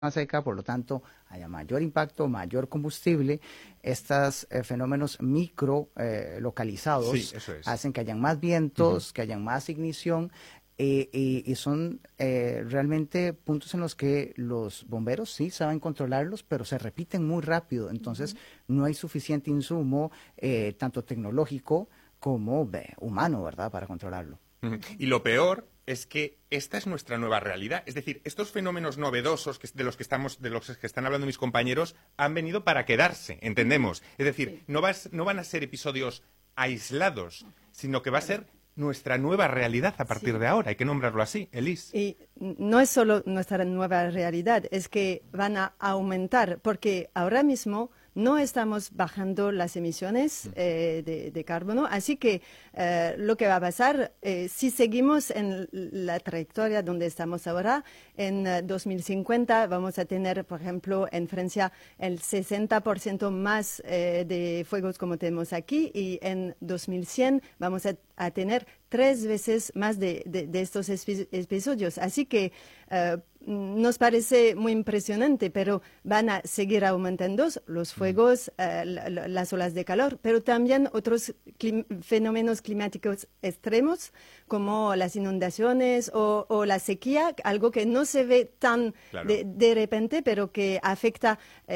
más seca, por lo tanto haya mayor impacto, mayor combustible. Estos fenómenos micro localizados Sí, eso es. hacen que hayan más vientos, que hayan más ignición, y son realmente puntos en los que los bomberos sí saben controlarlos, pero se repiten muy rápido, entonces no hay suficiente insumo, tanto tecnológico como humano, ¿verdad?, para controlarlo. Y lo peor es que esta es nuestra nueva realidad. Es decir, estos fenómenos novedosos de los que están hablando mis compañeros han venido para quedarse, entendemos. Es decir, no van a ser episodios aislados, sino que va a ser nuestra nueva realidad a partir de ahora. Hay que nombrarlo así, Elis. Y no es solo nuestra nueva realidad, es que van a aumentar, porque ahora mismo no estamos bajando las emisiones de carbono, así que lo que va a pasar, si seguimos en la trayectoria donde estamos ahora, en 2050 vamos a tener, por ejemplo, en Francia el 60% más de fuegos como tenemos aquí, y en 2100 vamos a tener 3 veces más de estos episodios. Así que nos parece muy impresionante, pero van a seguir aumentando los fuegos, las olas de calor, pero también otros fenómenos climáticos extremos, como las inundaciones o la sequía, algo que no se ve tan de repente, pero que afecta